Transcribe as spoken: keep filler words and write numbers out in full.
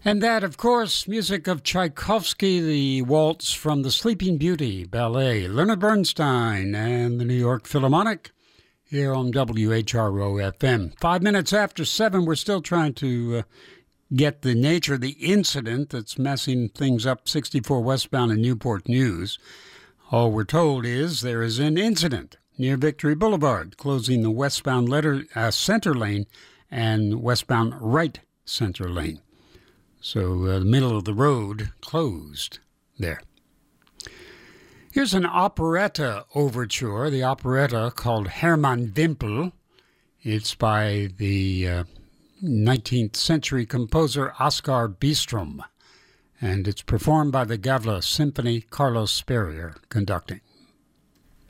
And that, of course, music of Tchaikovsky, the waltz from the Sleeping Beauty Ballet, Leonard Bernstein and the New York Philharmonic here on W H R O F M. Five minutes after seven, we're still trying to uh, get the nature of the incident that's messing things up sixty-four westbound in Newport News. All we're told is there is an incident near Victory Boulevard, closing the westbound letter, uh, center lane and westbound right center lane. So uh, the middle of the road closed there. Here's an operetta overture, the operetta called Hermann Wimpel. It's by the uh, nineteenth century composer Oskar Bistrom, and it's performed by the Gavla Symphony, Carlos Sperrier conducting.